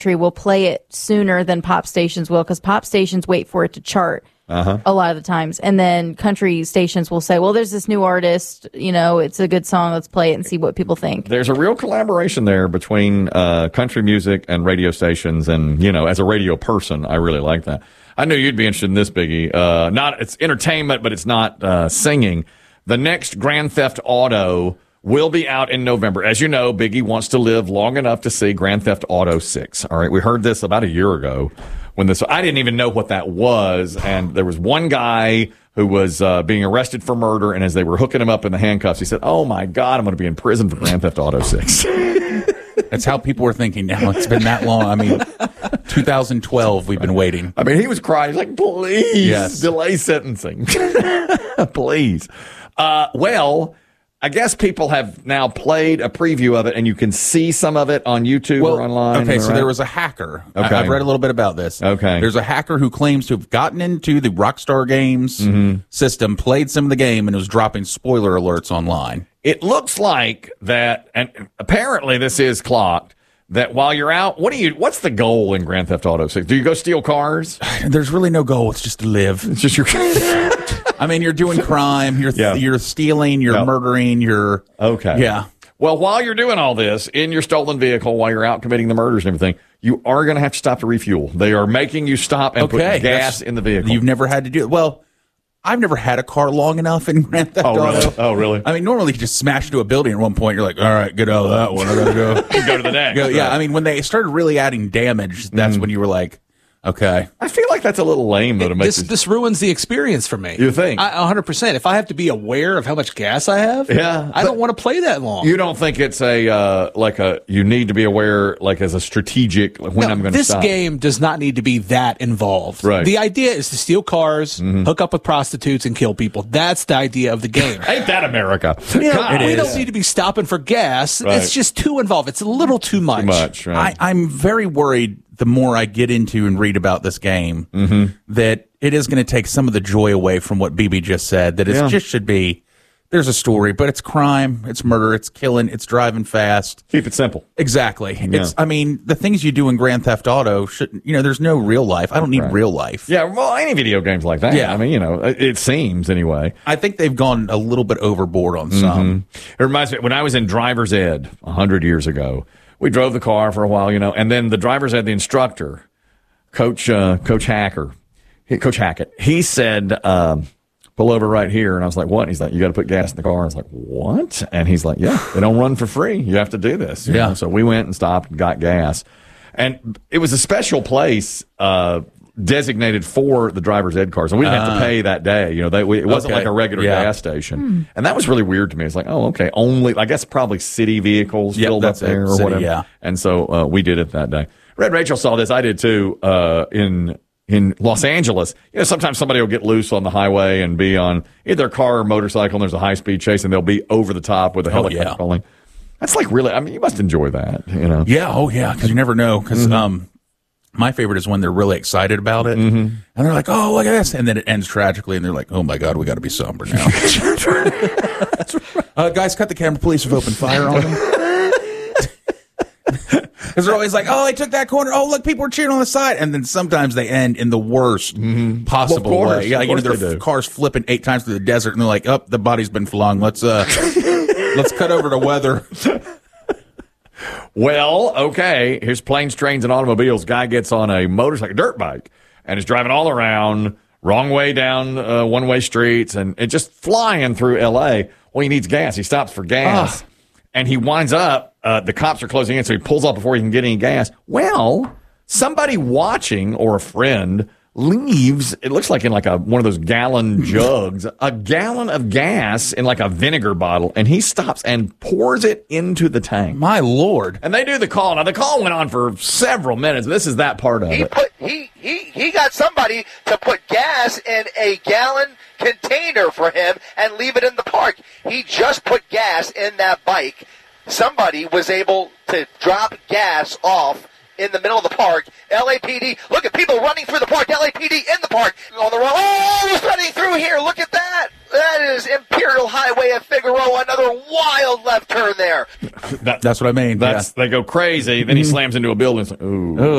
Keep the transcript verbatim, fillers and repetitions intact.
will play it sooner than pop stations will, because pop stations wait for it to chart uh-huh. a lot of the times. And then country stations will say, well, there's this new artist, you know, it's a good song, let's play it and see what people think. There's a real collaboration there between uh, country music and radio stations. And, you know, as a radio person, I really like that. I knew you'd be interested in this, Biggie. Uh, not It's entertainment, but it's not uh, singing. The next Grand Theft Auto will be out in November. As you know, Biggie wants to live long enough to see Grand Theft Auto six. All right, we heard this about a year ago when this. I didn't even know what that was, and there was one guy who was uh, being arrested for murder, and as they were hooking him up in the handcuffs, he said, "Oh my God, I'm going to be in prison for Grand Theft Auto six." That's how people are thinking now. It's been that long. I mean, two thousand twelve, we've been waiting. I mean, he was crying. He's like, "Please, yes. delay sentencing, please." Uh, well. I guess people have now played a preview of it, and you can see some of it on YouTube well, or online. Okay, so right? there was a hacker. Okay. I, I've read a little bit about this. Okay. There's a hacker who claims to have gotten into the Rockstar Games mm-hmm. system, played some of the game, and was dropping spoiler alerts online. It looks like that, and apparently this is clocked, that while you're out, what do you? What's the goal in Grand Theft Auto six? Do you go steal cars? There's really no goal. It's just to live. It's just your... I mean, you're doing crime, you're yeah. you're stealing, you're yep. murdering, you're... Okay. Yeah. Well, while you're doing all this in your stolen vehicle, while you're out committing the murders and everything, you are going to have to stop to refuel. They are making you stop and okay. put gas That's, in the vehicle. You've never had to do it. Well, I've never had a car long enough in Grand Theft oh, Auto. Really? Oh, really? I mean, normally you just smash into a building at one point. You're like, all right, get out of that one. I got to go. go to the next. Go, yeah, I mean, when they started really adding damage, that's mm. when you were like, okay. I feel like that's a little lame, though. To make this, this this ruins the experience for me. You think? I, one hundred percent. If I have to be aware of how much gas I have, yeah, I don't want to play that long. You don't think it's a uh, like a you need to be aware, like as a strategic like when no, I'm going to stop. This game does not need to be that involved. Right. The idea is to steal cars, mm-hmm. hook up with prostitutes, and kill people. That's the idea of the game. Ain't that America? You know, we is. don't need to be stopping for gas. Right. It's just too involved. It's a little too much. Too much. Right. I, I'm very worried. The more I get into and read about this game, mm-hmm. that it is going to take some of the joy away from what B B just said, that it yeah. just should be, there's a story, but it's crime, it's murder, it's killing, it's driving fast. Keep it simple. Exactly. Yeah. It's, I mean, the things you do in Grand Theft Auto, should, you know, there's no real life. I don't need right. real life. Yeah, well, any video games like that. Yeah. I mean, you know, it, it seems anyway. I think they've gone a little bit overboard on some. Mm-hmm. It reminds me, when I was in driver's ed one hundred years ago, we drove the car for a while, you know, and then the driver's ed, the instructor, Coach uh, Coach Hacker, he, Coach Hackett, he said, um, pull over right here. And I was like, what? And he's like, you got to put gas in the car. I was like, what? And he's like, yeah, they don't run for free. You have to do this. You yeah. know? So we went and stopped and got gas. And it was a special place uh, designated for the driver's ed cars. And we didn't uh, have to pay that day. You know, they, we, it wasn't okay. like a regular yeah. gas station. Hmm. And that was really weird to me. It's like, oh, okay, only, I guess probably city vehicles yep, filled up there it. or City, whatever. Yeah. And so uh, we did it that day. Red Rachel saw this. I did too. Uh, in in Los Angeles, you know, sometimes somebody will get loose on the highway and be on either a car or motorcycle, and there's a high speed chase, and they'll be over the top with a helicopter oh, yeah. falling. That's like really. I mean, you must enjoy that, you know. Yeah. Oh, yeah. Because you never know. Because mm-hmm. um, my favorite is when they're really excited about it, mm-hmm. and they're like, "Oh, look at this," and then it ends tragically, and they're like, "Oh my God, we got to be somber now." uh, guys, cut the camera. Police have opened fire on them. Because they're always like, oh, I took that corner. Oh, look, people are cheering on the side. And then sometimes they end in the worst mm-hmm. possible well, way. Yeah, you know, their cars flipping eight times through the desert, and they're like, oh, the body's been flung. Let's uh, let's cut over to weather. Well, okay. Here's planes, trains, and automobiles. Guy gets on a motorcycle, dirt bike, and is driving all around, wrong way down uh, one-way streets, and, and just flying through L A. Well, he needs gas. He stops for gas. Ah. And he winds up, uh, the cops are closing in, so he pulls off before he can get any gas. Well, somebody watching or a friend leaves, it looks like in like a one of those gallon jugs, a gallon of gas in like a vinegar bottle, and he stops and pours it into the tank. My Lord. And they do the call. Now, the call went on for several minutes. This is that part of he it. Put, he, he, he got somebody to put gas in a gallon container for him and leave it in the park. He just put gas in that bike. Somebody was able to drop gas off in the middle of the park. L A P D, look at people running through the park. L A P D in the park on the road. Oh, running through here. Look at that. That is Imperial Highway at Figueroa. Another wild left turn there. That, that's what I mean. That's yeah. They go crazy. Then he slams into a building. It's like, ooh. Ooh.